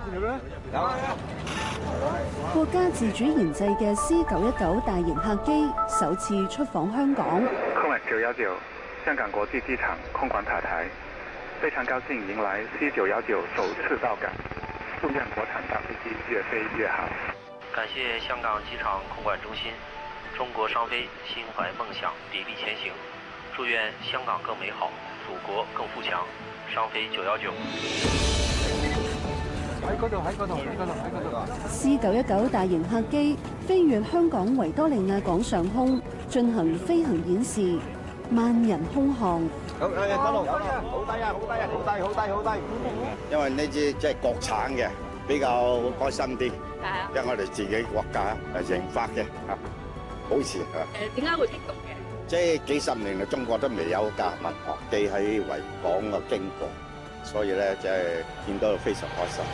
國家自主研製嘅 C919大型客機首次出訪香港。 空管919香港國際機場空管塔台，非常高興迎來 C919首次到港，祝願國產大飛機越飛越好。 感謝香港機場空管中心，中國商飛心懷夢想，砥砺前行，祝願香港更美好，祖國更富強。商飛919。 C919大型客機飛越香港維多利亞港上空，進行飛行演示，萬人空巷。 好低啊！好低啊！好低啊！好低！好低！好低！因為呢支即係國產嘅，比較開心啲。係啊。因為我哋自己國家研發嘅嚇，好事嚇。 點解會激動嘅？ 即係幾十年嚟，中國都未有架民航機喺維港嘅經過，所以咧即係見到非常開心。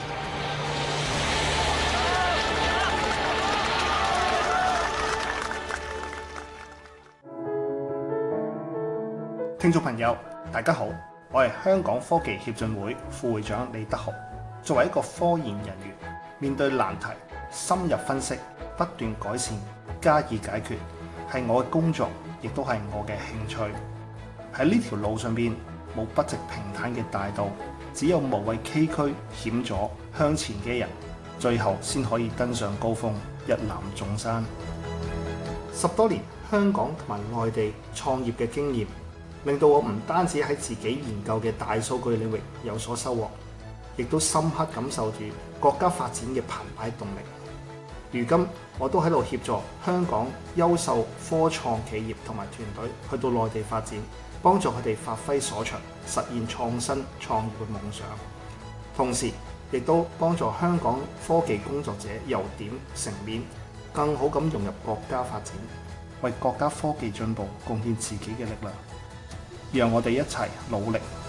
聽眾朋友，大家好，我係香港科技協進會副會長李德豪。作為一個科研人員，面對難題，深入分析，不斷改善，加以解決，係我嘅工作，亦都係我嘅興趣。喺呢條路上邊，冇不直平坦嘅大道，只有無畏崎嶇險阻向前嘅人，最後先可以登上高峰，一覽眾山。10多年香港同埋外地創業嘅經驗，令到我唔單止喺自己研究嘅大數據領域有所收穫，亦都深刻感受住國家發展嘅澎湃動力。如今我都喺度協助香港優秀科創企業同埋團隊去到內地發展，幫助佢哋發揮所長，實現創新創業嘅夢想。同時亦都幫助香港科技工作者由點成面，更好咁融入國家發展，為國家科技進步貢獻自己嘅力量。讓我哋一齊努力